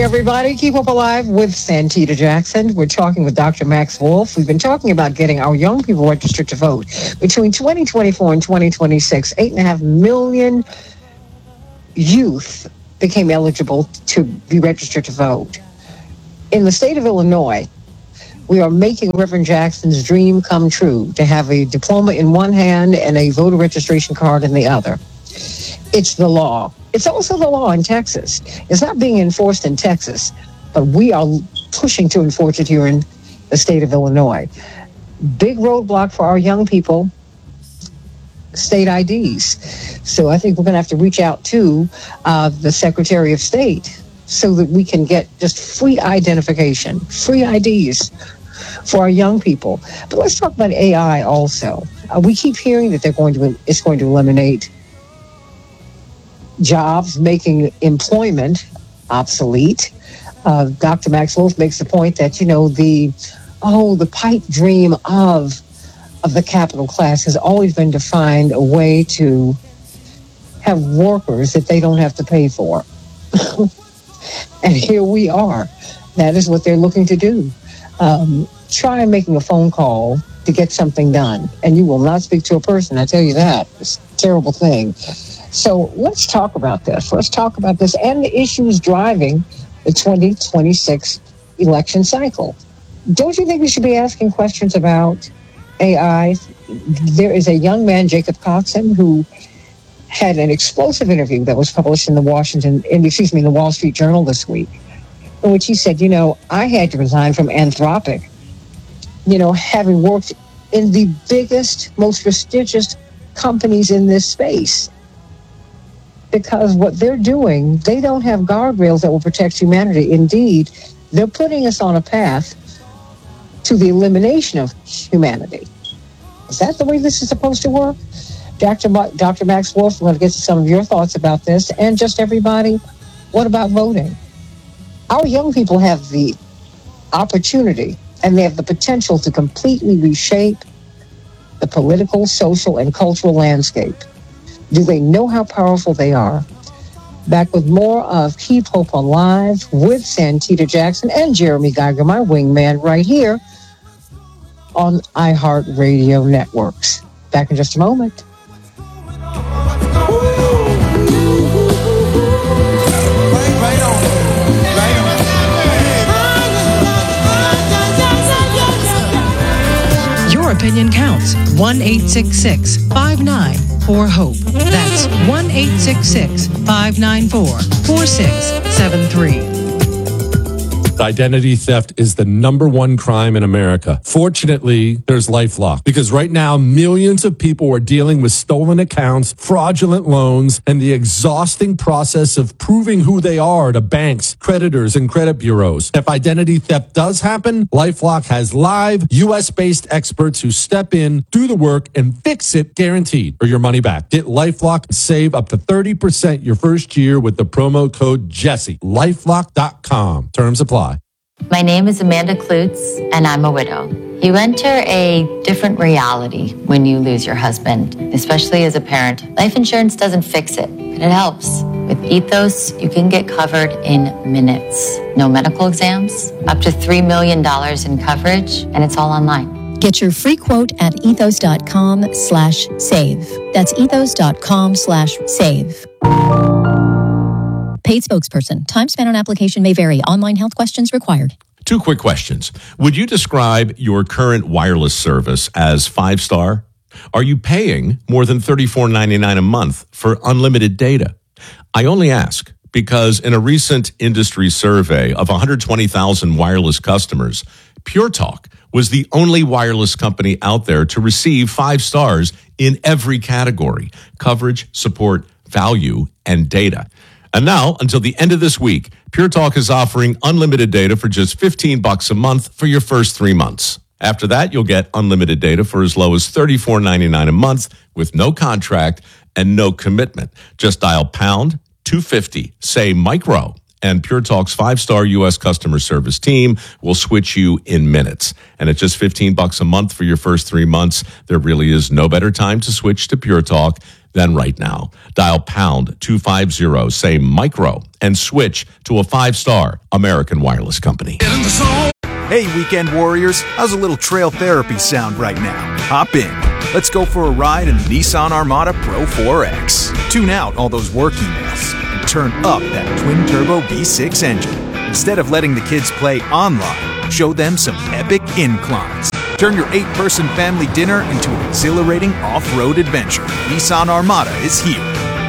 everybody. Keep Up Alive with Santita Jackson. We're talking with Dr. Max Wolf. We've been talking about getting our young people registered to vote. Between 2024 and 2026, 8.5 million youth became eligible to be registered to vote. In the state of Illinois, we are making Reverend Jackson's dream come true, to have a diploma in one hand and a voter registration card in the other. It's the law. It's also the law in Texas. It's not being enforced in Texas, but we are pushing to enforce it here in the state of Illinois. Big roadblock for our young people, state IDs. So I think we're going to have to reach out to the Secretary of State so that we can get just free identification, free IDs for our young people. But let's talk about AI also. We keep hearing that it's going to eliminate jobs, making employment obsolete. Dr. Max Wolf makes the point that, the pipe dream of the capital class has always been to find a way to have workers that they don't have to pay for. And here we are. That is what they're looking to do. Try making a phone call to get something done, and you will not speak to a person. I tell you that. It's a terrible thing. So let's talk about this. Let's talk about this and the issues driving the 2026 election cycle. Don't you think we should be asking questions about AI? There is a young man, Jacob Coxon, who had an explosive interview that was published in the Wall Street Journal this week, in which he said, I had to resign from Anthropic, having worked in the biggest, most prestigious companies in this space. Because what they're doing, they don't have guardrails that will protect humanity. Indeed, they're putting us on a path to the elimination of humanity. Is that the way this is supposed to work? Dr. Max Wolf, we're going to get to some of your thoughts about this. And just everybody, what about voting? Our young people have the opportunity and they have the potential to completely reshape the political, social, and cultural landscape. Do they know how powerful they are? Back with more of Keep Hope Alive with Santita Jackson and Jeremy Geiger, my wingman, right here on iHeartRadio Networks. Back in just a moment. Your opinion counts. 1-866-594-HOPE. That's 1-866-594-4673. Identity theft is the number one crime in America. Fortunately, there's LifeLock, because right now millions of people are dealing with stolen accounts, fraudulent loans, and the exhausting process of proving who they are to banks, creditors, and credit bureaus. If identity theft does happen, LifeLock has live U.S.-based experts who step in, do the work, and fix it, guaranteed, or your money back. Get LifeLock and save up to 30% your first year with the promo code Jesse. LifeLock.com. Terms apply. My name is Amanda Klutz, and I'm a widow. You enter a different reality when you lose your husband, especially as a parent. Life insurance doesn't fix it, but it helps. With Ethos, you can get covered in minutes. No medical exams, up to $3 million in coverage, and it's all online. Get your free quote at ethos.com/save. That's ethos.com/save. Paid spokesperson. Time spent on application may vary. Online health questions required. 2 quick questions. Would you describe your current wireless service as 5-star? Are you paying more than $34.99 a month for unlimited data? I only ask because in a recent industry survey of 120,000 wireless customers, Pure Talk was the only wireless company out there to receive 5 stars in every category: coverage, support, value, and data. And now, until the end of this week, Pure Talk is offering unlimited data for just $15 a month for your first 3 months. After that, you'll get unlimited data for as low as $34.99 a month with no contract and no commitment. Just dial pound 250, say micro, And Pure Talk's 5-star U.S. customer service team will switch you in minutes. And at just $15 a month for your first 3 months, there really is no better time to switch to Pure Talk than right now. Dial pound 250, say micro, and switch to a 5-star American Wireless company. Hey, weekend warriors, how's a little trail therapy sound right now? Hop in. Let's go for a ride in the Nissan Armada Pro 4X. Tune out all those work emails and turn up that twin-turbo V6 engine. Instead of letting the kids play online, show them some epic inclines. Turn your 8-person family dinner into an exhilarating off-road adventure. Nissan Armada is here.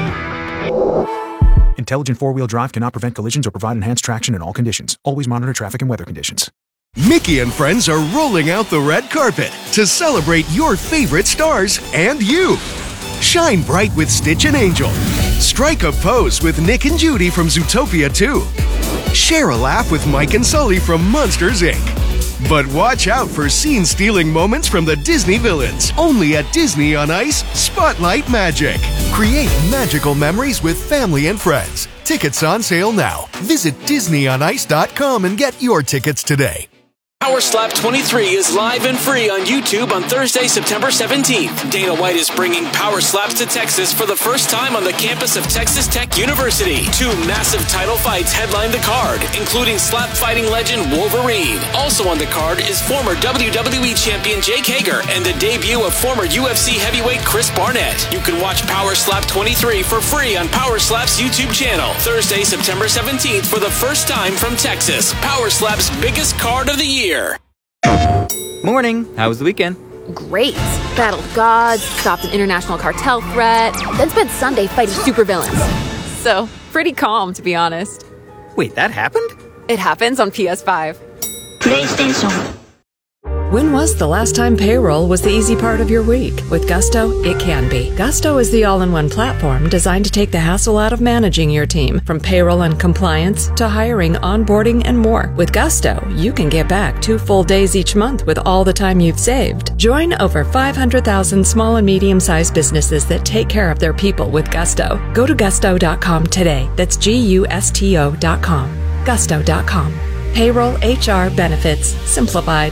Intelligent four-wheel drive cannot prevent collisions or provide enhanced traction in all conditions. Always monitor traffic and weather conditions. Mickey and friends are rolling out the red carpet to celebrate your favorite stars and you. Shine bright with Stitch and Angel. Strike a pose with Nick and Judy from Zootopia 2. Share a laugh with Mike and Sully from Monsters, Inc. But watch out for scene-stealing moments from the Disney villains. Only at Disney on Ice Spotlight Magic. Create magical memories with family and friends. Tickets on sale now. Visit DisneyOnIce.com and get your tickets today. Power Slap 23 is live and free on YouTube on Thursday, September 17th. Dana White is bringing Power Slaps to Texas for the first time on the campus of Texas Tech University. 2 massive title fights headline the card, including slap fighting legend Wolverine. Also on the card is former WWE champion Jake Hager and the debut of former UFC heavyweight Chris Barnett. You can watch Power Slap 23 for free on Power Slap's YouTube channel. Thursday, September 17th for the first time from Texas. Power Slap's biggest card of the year. Morning. How was the weekend? Great. Battled gods, stopped an international cartel threat, then spent Sunday fighting supervillains. So, pretty calm, to be honest. Wait, that happened? It happens on PS5. PlayStation. When was the last time payroll was the easy part of your week? With Gusto, it can be. Gusto is the all-in-one platform designed to take the hassle out of managing your team, from payroll and compliance to hiring, onboarding, and more. With Gusto, you can get back 2 full days each month with all the time you've saved. Join over 500,000 small and medium-sized businesses that take care of their people with Gusto. Go to gusto.com today. That's GUSTO.com. Gusto.com. Payroll, HR, benefits, simplified.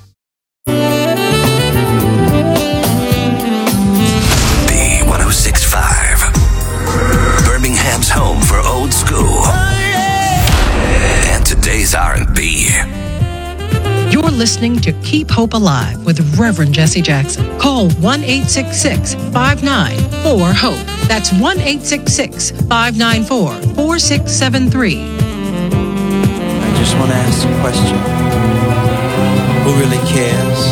B1065, Birmingham's home for old school and today's R&B. You're listening to Keep Hope Alive with Reverend Jesse Jackson. Call 1-866-594-HOPE. That's 1-866-594-4673. I just want to ask a question. Who really cares?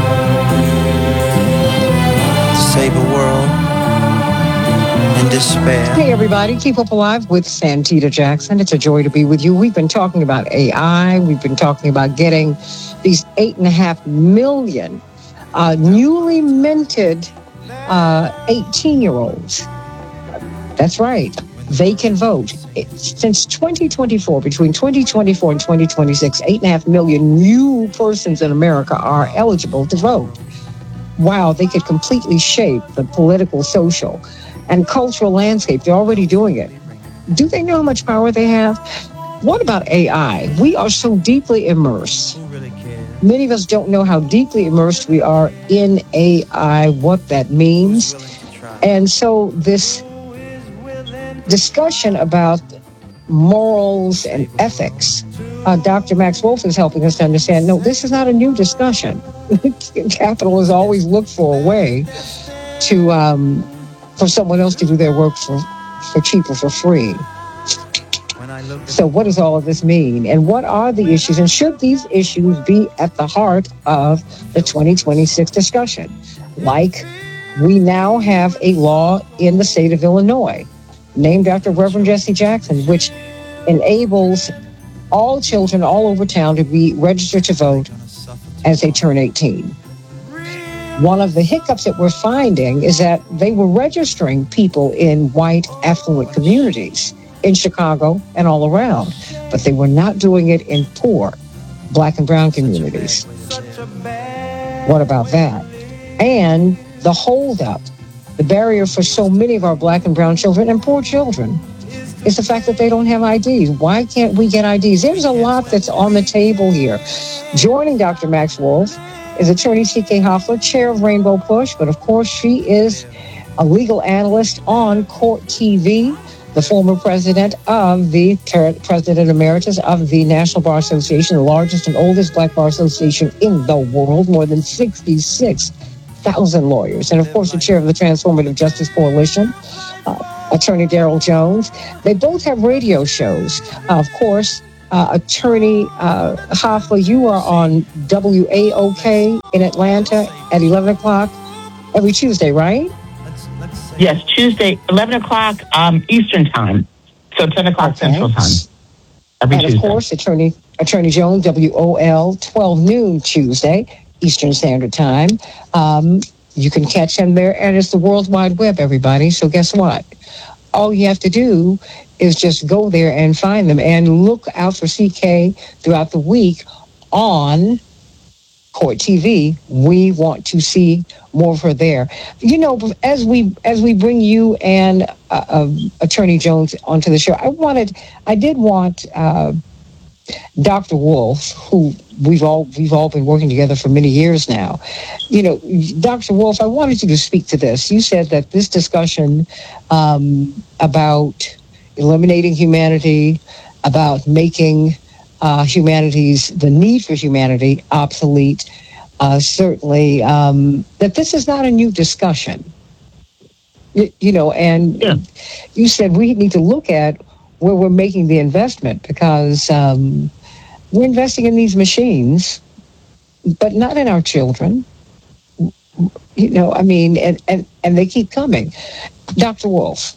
To save a world in despair. Hey everybody, Keep Up Alive with Santita Jackson. It's a joy to be with you. We've been talking about AI. We've been talking about getting these 8.5 million newly minted 18-year-olds. That's right. They can vote. Since 2024, between 2024 and 2026, 8.5 million new persons in America are eligible to vote. Wow, they could completely shape the political, social, and cultural landscape. They're already doing it. Do they know how much power they have? What about AI? We are so deeply immersed. Many of us don't know how deeply immersed we are in AI, what that means. And so this discussion about morals and ethics, Dr. Max Wolf is helping us to understand, no, this is not a new discussion. Capital has always looked for a way to for someone else to do their work for cheap or for free. So what does all of this mean? And what are the issues? And should these issues be at the heart of the 2026 discussion? Like, we now have a law in the state of Illinois named after Reverend Jesse Jackson, which enables all children all over town to be registered to vote as they turn 18. One of the hiccups that we're finding is that they were registering people in white, affluent communities in Chicago and all around, but they were not doing it in poor black and brown communities. What about that? And the holdup, the barrier for so many of our black and brown children and poor children is the fact that they don't have IDs. Why can't we get IDs? There's a lot that's on the table here. Joining Dr. Max Wolf is attorney C.K. Hoffler, chair of Rainbow Push, but of course she is a legal analyst on Court TV, the former president emeritus of the National Bar Association, the largest and oldest black bar association in the world, more than 66,000 lawyers. And of course, the chair of the Transformative Justice Coalition, Attorney Daryl Jones. They both have radio shows. Of course, Attorney Hoffler, you are on WAOK in Atlanta at 11 o'clock every Tuesday, right? Yes, Tuesday, 11 o'clock Eastern time. So 10 o'clock Central time. Every Tuesday. Of course, Attorney Jones, WOL, 12 noon Tuesday, Eastern Standard Time. You can catch him there, and it's the World Wide Web, everybody. So guess what? All you have to do is just go there and find them, and look out for CK throughout the week on Court TV. We want to see more of her there. You know, as we bring you and Attorney Jones onto the show, I did want Dr. Wolf, who we've all been working together for many years now. You know, Dr. Wolf, I wanted you to speak to this. You said that this discussion about eliminating humanity, about making the need for humanity obsolete, certainly that this is not a new discussion. You know, and you said we need to look at where we're making the investment, because we're investing in these machines, but not in our children. You know, I mean, and they keep coming. Dr. Wolf.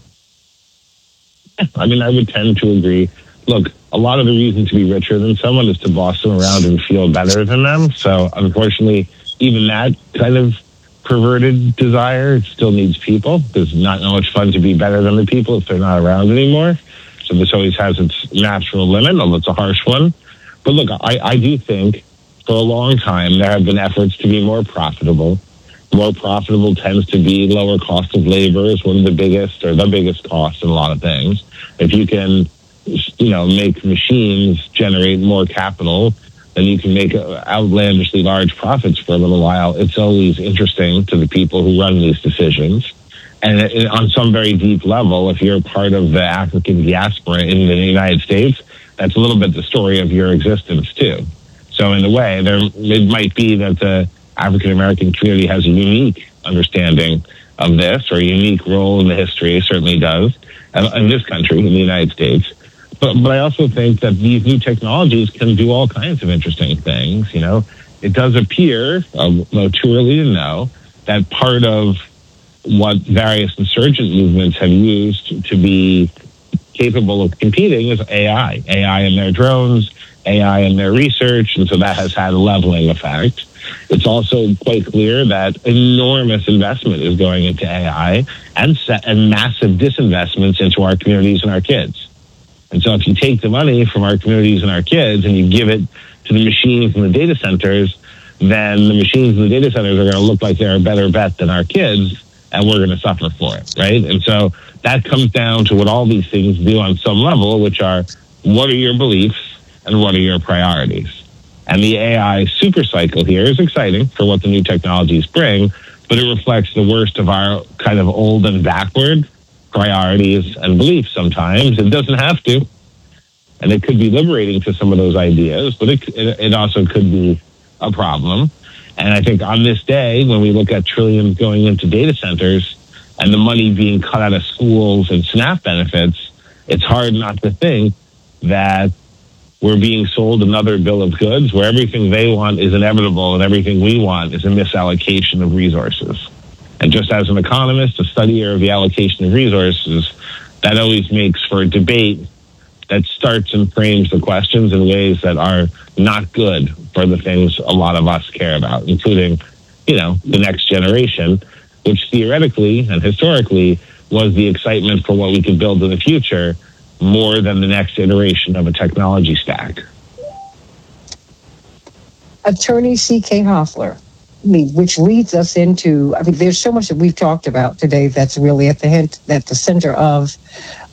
I mean, I would tend to agree. Look, a lot of the reason to be richer than someone is to boss them around and feel better than them. So unfortunately, even that kind of perverted desire still needs people. There's not much fun to be better than the people if they're not around anymore. So this always has its natural limit, although it's a harsh one. But look, I do think for a long time there have been efforts to be more profitable. More profitable tends to be lower cost of labor is one of the biggest costs in a lot of things. If you can, you know, make machines generate more capital, then you can make outlandishly large profits for a little while. It's always interesting to the people who run these decisions. And on some very deep level, if you're part of the African diaspora in the United States, that's a little bit the story of your existence too. So in a way, it might be that the African American community has a unique understanding of this, or a unique role in the history. It certainly does in this country, in the United States. But I also think that these new technologies can do all kinds of interesting things. You know, it does appear, though too early to know, that part of what various insurgent movements have used to be capable of competing is AI in their drones, AI in their research, and so that has had a leveling effect. It's also quite clear that enormous investment is going into AI and massive disinvestments into our communities and our kids. And so if you take the money from our communities and our kids and you give it to the machines and the data centers, then the machines and the data centers are going to look like they're a better bet than our kids, and we're going to suffer for it, right? And so that comes down to what all these things do on some level, which are, what are your beliefs and what are your priorities? And the AI super cycle here is exciting for what the new technologies bring, but it reflects the worst of our kind of old and backward priorities and beliefs sometimes. It doesn't have to. And it could be liberating to some of those ideas, but it also could be a problem. And I think on this day, when we look at trillions going into data centers and the money being cut out of schools and SNAP benefits, it's hard not to think that we're being sold another bill of goods where everything they want is inevitable and everything we want is a misallocation of resources. And just as an economist, a studier of the allocation of resources, that always makes for a debate that starts and frames the questions in ways that are not good for the things a lot of us care about, including, you know, the next generation, which theoretically and historically was the excitement for what we could build in the future more than the next iteration of a technology stack. Attorney C.K. Hoffler, which leads us into, I mean, there's so much that we've talked about today that's really at the center of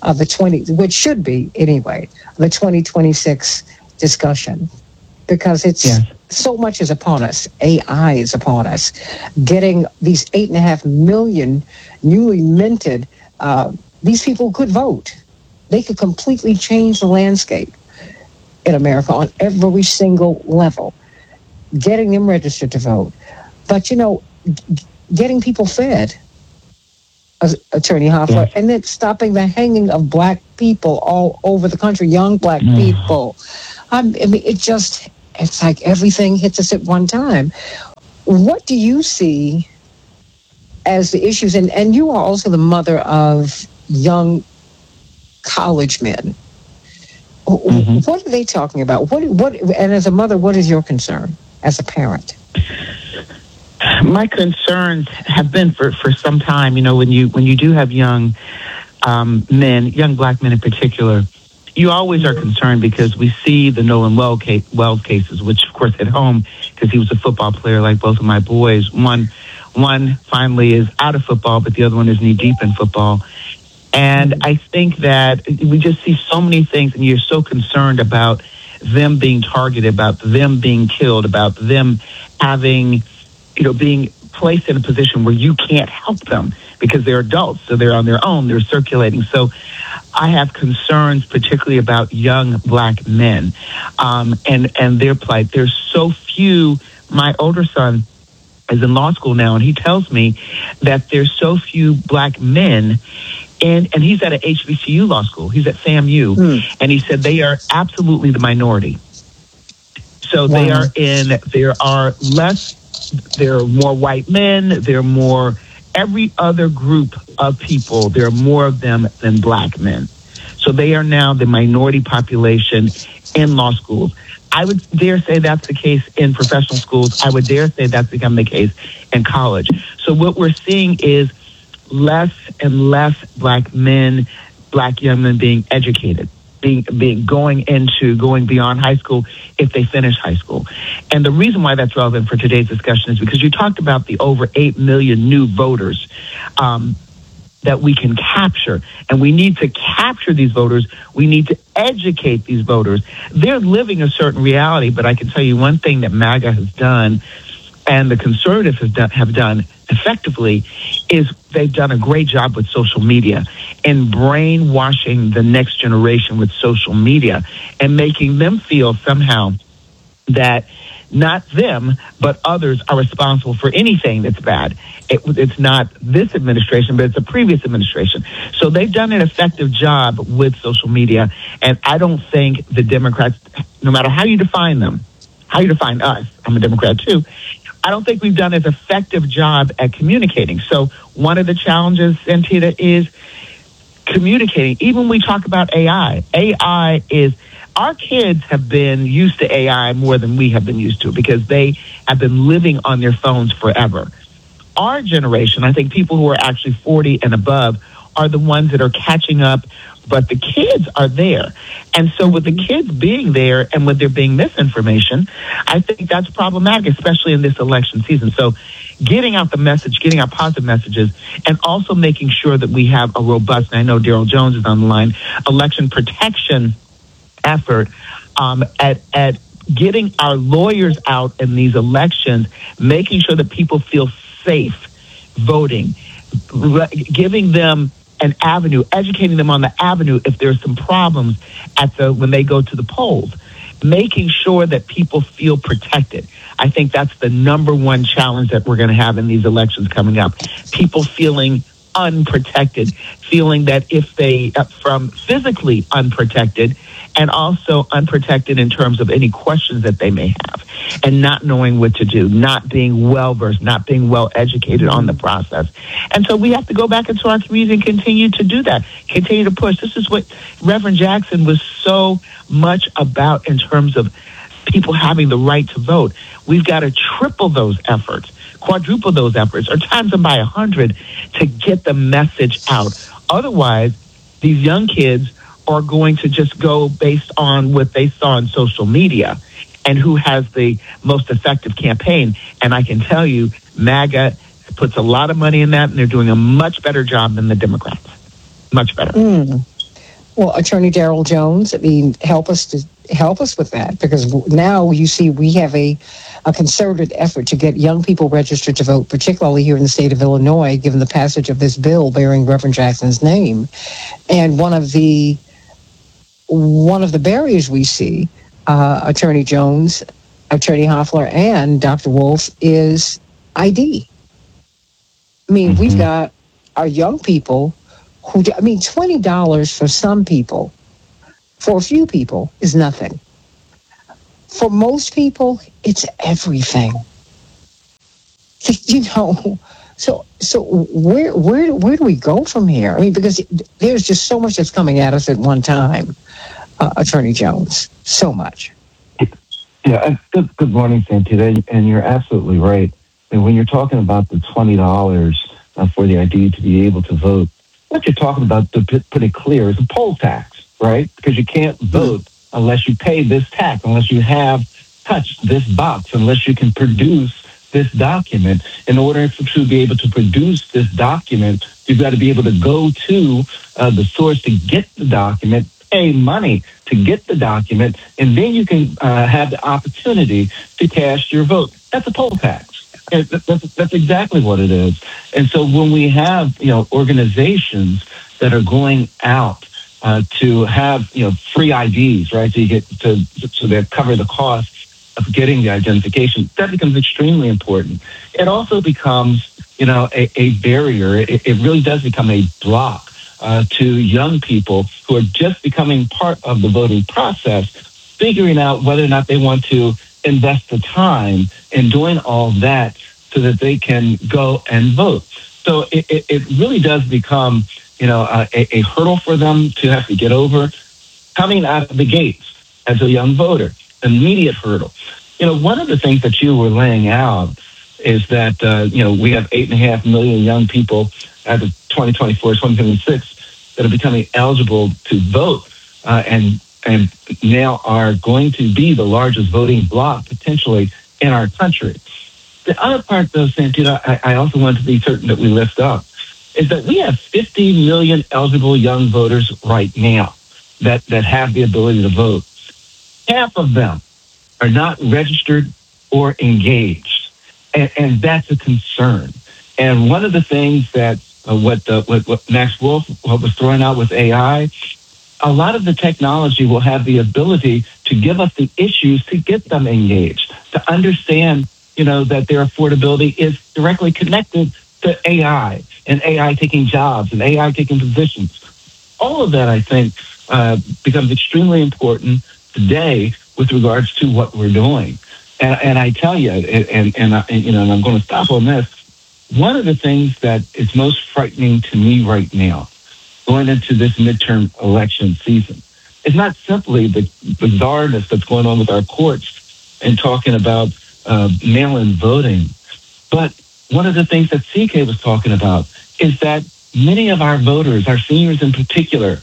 of which should be anyway, the 2026 discussion, because it's so much is upon us. AI is upon us. Getting these 8.5 million newly minted, these people could vote. They could completely change the landscape in America on every single level. Getting them registered to vote. But, getting people fed, Attorney Hoffler, and then stopping the hanging of black people all over the country, young black people. I mean, it's like everything hits us at one time. What do you see as the issues? And you are also the mother of young college men. What are they talking about? What? And as a mother, what is your concern as a parent? My concerns have been for some time. When you do have young men, young black men in particular, you always are concerned because we see the Nolan Wells cases, which of course hit home because he was a football player like both of my boys. One finally is out of football, but the other one is knee deep in football. And I think that we just see so many things, and you're so concerned about them being targeted, about them being killed, about them having, being placed in a position where you can't help them because they're adults, so they're on their own, they're circulating. So I have concerns particularly about young black men and their plight. There's so few. My older son is in law school now, and he tells me that there's so few black men. And he's at an HBCU law school. He's at FAMU. And he said they are absolutely the minority. So there are more white men. There are more, every other group of people, there are more of them than black men. So they are now the minority population in law schools. I would dare say that's the case in professional schools. I would dare say that's become the case in college. So what we're seeing is less and less black young men being educated, going beyond high school if they finish high school. And the reason why that's relevant for today's discussion is because you talked about the over 8 million new voters that we can capture. And we need to capture these voters. We need to educate these voters. They're living a certain reality, but I can tell you one thing that MAGA has done and the conservatives have done effectively is they've done a great job with social media and brainwashing the next generation with social media and making them feel somehow that not them, but others are responsible for anything that's bad. It's not this administration, but it's a previous administration. So they've done an effective job with social media. And I don't think the Democrats, no matter how you define them, how you define us, I'm a Democrat too, I don't think we've done as effective job at communicating. So one of the challenges, Santita, is communicating. Even when we talk about AI, our kids have been used to AI more than we have been used to it because they have been living on their phones forever. Our generation, I think people who are actually 40 and above, are the ones that are catching up, but the kids are there. And so with the kids being there and with there being misinformation, I think that's problematic, especially in this election season. So getting out the message, getting out positive messages, and also making sure that we have a robust, and I know Daryl Jones is on the line, election protection effort at getting our lawyers out in these elections, making sure that people feel safe voting, giving them an avenue, educating them on the avenue if there's some problems when they go to the polls, making sure that people feel protected. I think that's the number one challenge that we're going to have in these elections coming up. People feeling unprotected, feeling that if they, from physically unprotected and also unprotected in terms of any questions that they may have and not knowing what to do, not being well-versed, not being well-educated on the process. And so we have to go back into our community and continue to do that, continue to push. This is what Reverend Jackson was so much about in terms of people having the right to vote. We've got to triple those efforts, quadruple those efforts, or times them by 100 to get the message out. Otherwise, these young kids are going to just go based on what they saw on social media and who has the most effective campaign. And I can tell you, MAGA puts a lot of money in that, and they're doing a much better job than the Democrats. Much better. Well, Attorney Darrell Jones, I mean, help us with that, because now you see we have a concerted effort to get young people registered to vote, particularly here in the state of Illinois, given the passage of this bill bearing Reverend Jackson's name. And one of the barriers we see, Attorney Jones, Attorney Hoffler, and Dr. Wolf, is ID. I mean, we've got our young people $20 for some people, for a few people, is nothing. For most people, it's everything. So where do we go from here? I mean, because there's just so much that's coming at us at one time, Attorney Jones. So much. Yeah. Good morning, Santita. And you're absolutely right. And when you're talking about the $20 for the ID to be able to vote, what you're talking about, to put it clear, is a poll tax, right? Because you can't vote unless you pay this tax, unless you have touched this box, unless you can produce this document. In order to be able to produce this document, you've got to be able to go to the source to get the document, pay money to get the document, and then you can have the opportunity to cast your vote. That's a poll tax. That's exactly what it is. And so when we have, organizations that are going out to have, free IDs, right? So you get so they cover the cost of getting the identification, that becomes extremely important. It also becomes, a barrier. It really does become a block to young people who are just becoming part of the voting process, figuring out whether or not they want to invest the time in doing all that so that they can go and vote. So it really does become, a hurdle for them to have to get over coming out of the gates as a young voter, immediate hurdle. One of the things that you were laying out is that, we have 8.5 million young people at the 2024, 2026 that are becoming eligible to vote and now are going to be the largest voting bloc potentially in our country. The other part, though, Santita, I also want to be certain that we lift up, is that we have 50 million eligible young voters right now that have the ability to vote. Half of them are not registered or engaged, and that's a concern. And one of the things that what Max Wolf was throwing out with AI, a lot of the technology will have the ability to give us the issues to get them engaged, to understand, that their affordability is directly connected to AI and AI taking jobs and AI taking positions. All of that, I think, becomes extremely important today with regards to what we're doing. And I tell you, and I'm going to stop on this. One of the things that is most frightening to me right now, going into this midterm election season, is not simply the bizarreness that's going on with our courts and talking about mail-in voting, but one of the things that CK was talking about is that many of our voters, our seniors in particular,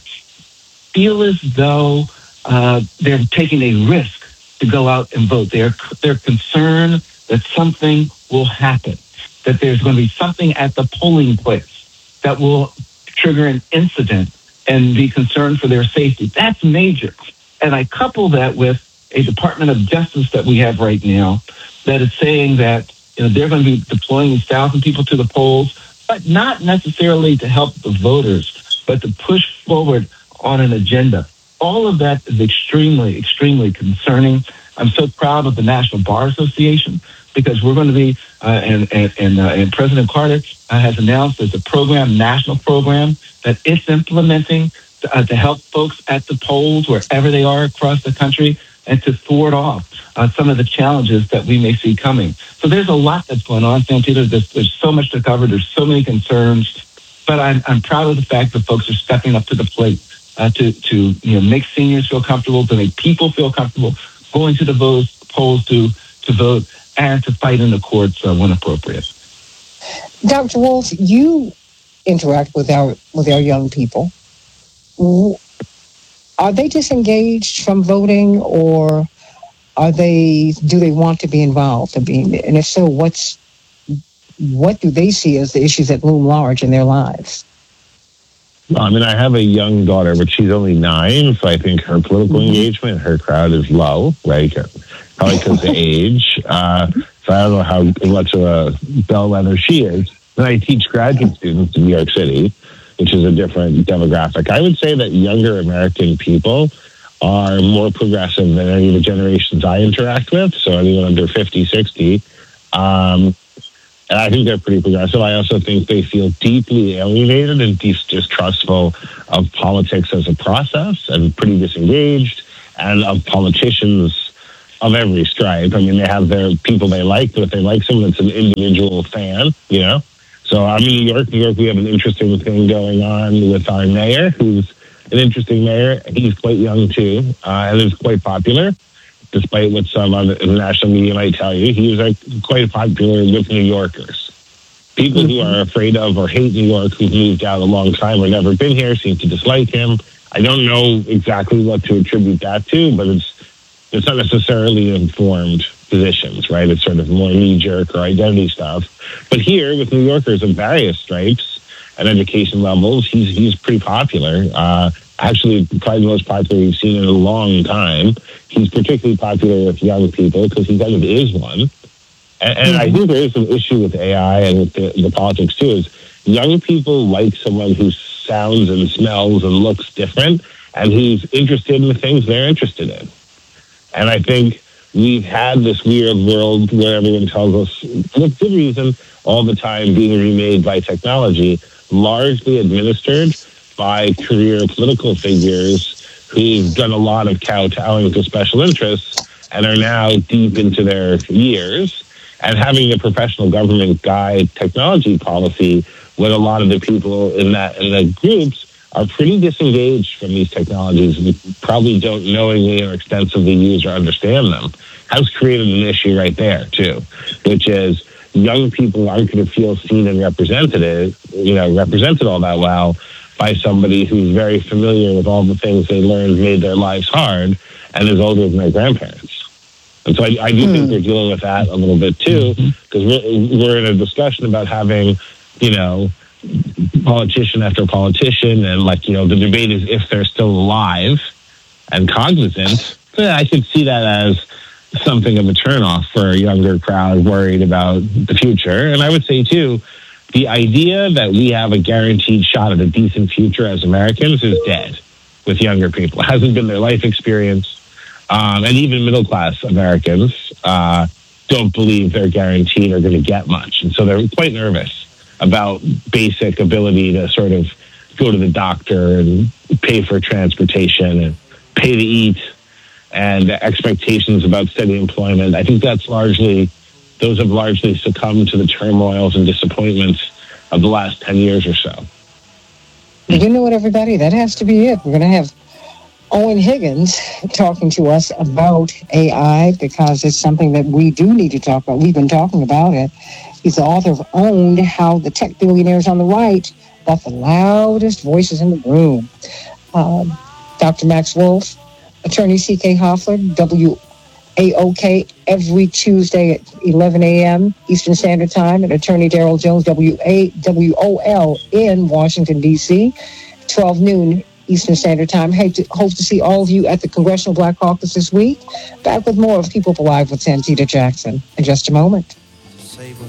feel as though they're taking a risk to go out and vote. They're concerned that something will happen, that there's going to be something at the polling place that will trigger an incident and be concerned for their safety. That's major. And I couple that with a Department of Justice that we have right now that is saying that they're going to be deploying these 1,000 people to the polls, but not necessarily to help the voters, but to push forward on an agenda. All of that is extremely, extremely concerning. I'm so proud of the National Bar Association because we're going to be, and President Carter has announced there's a program, national program, that it's implementing to help folks at the polls wherever they are across the country and to thwart off some of the challenges that we may see coming. So there's a lot that's going on, Santita. There's so much to cover. There's so many concerns. But I'm proud of the fact that folks are stepping up to the plate to make seniors feel comfortable, to make people feel comfortable going to the polls to vote and to fight in the courts when appropriate. Dr. Wolf, you interact with our young people. Are they disengaged from voting, or do they want to be involved? And if so, what do they see as the issues that loom large in their lives? Well, I mean, I have a young daughter, but she's only 9, so I think her political engagement, her crowd is low, right? Probably because of age. So I don't know how much of a bellwether she is. And I teach graduate students in New York City, which is a different demographic. I would say that younger American people are more progressive than any of the generations I interact with. So anyone under 50, 60. And I think they're pretty progressive. I also think they feel deeply alienated and distrustful of politics as a process and pretty disengaged, and of politicians of every stripe. I mean, they have their people they like, but if they like someone that's an individual fan, you know? So I'm in New York. New York, we have an interesting thing going on with our mayor, who's an interesting mayor. He's quite young, too, and is quite popular. Despite what some on the national media might tell you, he was quite popular with New Yorkers. People who are afraid of or hate New York, who've moved out a long time or never been here, seem to dislike him. I don't know exactly what to attribute that to, but it's not necessarily informed positions, right? It's sort of more knee-jerk or identity stuff. But here, with New Yorkers of various stripes and education levels, he's pretty popular. Actually, probably the most popular we've seen in a long time. He's particularly popular with young people because he kind of is one. And I think there is an issue with AI and with the politics, too, is young people like someone who sounds and smells and looks different and who's interested in the things they're interested in. And I think we've had this weird world where everyone tells us, with good reason, all the time being remade by technology, largely administered by career political figures who've done a lot of kowtowing to special interests and are now deep into their years, and having the professional government guide technology policy when a lot of the people in the groups are pretty disengaged from these technologies and probably don't knowingly or extensively use or understand them, has created an issue right there too, which is young people aren't going to feel seen and represented all that well by somebody who's very familiar with all the things they learned made their lives hard and is older than their grandparents. And so I do think they're dealing with that a little bit too, because we're in a discussion about having, politician after politician, and the debate is if they're still alive and cognizant. Yeah, I could see that as something of a turnoff for a younger crowd worried about the future. And I would say too, the idea that we have a guaranteed shot at a decent future as Americans is dead with younger people. It hasn't been their life experience. And even middle-class Americans don't believe they're guaranteed or going to get much. And so they're quite nervous about basic ability to sort of go to the doctor and pay for transportation and pay to eat, and expectations about steady employment. I think those have largely succumbed to the turmoils and disappointments of the last 10 years or so. You know what, everybody? That has to be it. We're going to have Owen Higgins talking to us about AI because it's something that we do need to talk about. We've been talking about it. He's the author of Owned, How the Tech Billionaires on the Right Got the Loudest Voices in the Room. Dr. Max Wolf, attorney C.K. Hoffler, WAOK, every Tuesday at 11 a.m. Eastern Standard Time, and attorney Daryl Jones, WOL, in Washington, D.C., 12 noon Eastern Standard Time. Hope to see all of you at the Congressional Black Caucus this week. Back with more of Keep Up Alive with Santita Jackson in just a moment. Save a